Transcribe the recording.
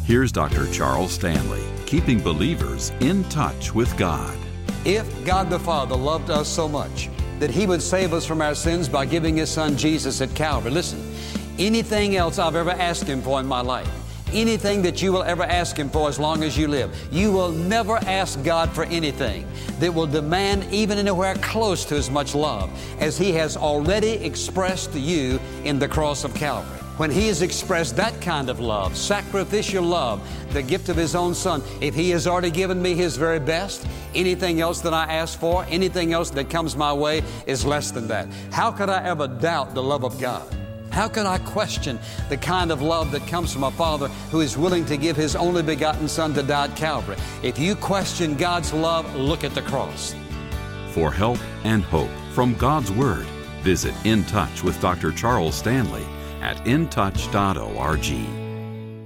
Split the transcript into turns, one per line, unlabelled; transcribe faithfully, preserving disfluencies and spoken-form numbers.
Here's Doctor Charles Stanley, keeping believers in touch with God.
If God the Father loved us so much that He would save us from our sins by giving His Son Jesus at Calvary, listen, anything else I've ever asked Him for in my life, anything that you will ever ask Him for as long as you live, you will never ask God for anything that will demand even anywhere close to as much love as He has already expressed to you in the cross of Calvary. When He has expressed that kind of love, sacrificial love, the gift of His own Son, if He has already given me His very best, anything else that I ask for, anything else that comes my way is less than that. How could I ever doubt the love of God? How can I question the kind of love that comes from a Father who is willing to give His only begotten Son to die at Calvary? If you question God's love, look at the cross.
For help and hope from God's Word, visit In Touch with Doctor Charles Stanley at in touch dot org.